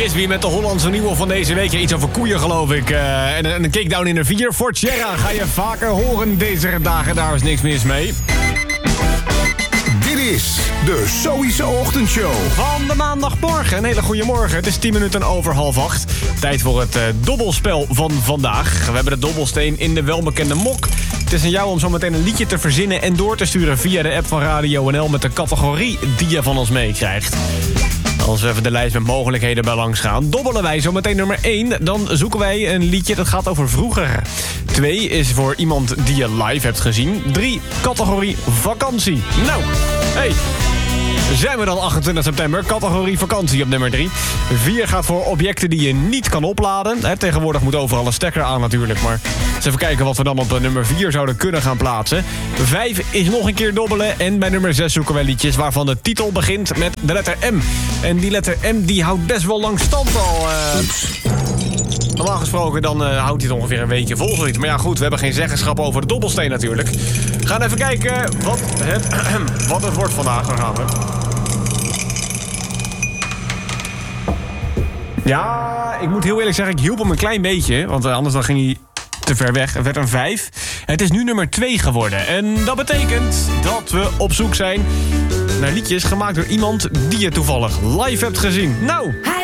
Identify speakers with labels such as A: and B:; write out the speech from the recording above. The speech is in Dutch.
A: Frisbee met de Hollandse nieuwe van deze week. Iets over koeien, geloof ik. En een kickdown in de 4. Fort Sierra ga je vaker horen deze dagen. Daar is niks mis mee.
B: Dit is de Sowieso Ochtendshow.
A: Van de maandagmorgen. Een hele goede morgen. Het is 10 minuten over 7:30. Tijd voor het dobbelspel van vandaag. We hebben de dobbelsteen in de welbekende mok. Het is aan jou om zo meteen een liedje te verzinnen en door te sturen via de app van Radio NL met de categorie die je van ons meekrijgt. Als we even de lijst met mogelijkheden bij langs gaan, dobbelen wij zo meteen nummer 1. Dan zoeken wij een liedje dat gaat over vroeger. 2 is voor iemand die je live hebt gezien. 3, categorie vakantie. Nou, hey, zijn we dan 28 september. Categorie vakantie op nummer 3. 4 gaat voor objecten die je niet kan opladen. Tegenwoordig moet overal een stekker aan natuurlijk. Maar eens even kijken wat we dan op nummer 4 zouden kunnen gaan plaatsen. 5 is nog een keer dobbelen. En bij nummer 6 zoeken wij liedjes waarvan de titel begint met de letter M. En die letter M die houdt best wel lang stand al. Normaal gesproken dan houdt hij het ongeveer een weekje vol zoiets. Maar ja goed, we hebben geen zeggenschap over de dobbelsteen natuurlijk. We gaan even kijken wat het wordt vandaag. Daar gaan we. Ja, ik moet heel eerlijk zeggen, ik hielp hem een klein beetje. Want anders dan ging hij te ver weg. Het werd een 5. Het is nu nummer 2 geworden. En dat betekent dat we op zoek zijn naar liedjes gemaakt door iemand die je toevallig live hebt gezien. Nou...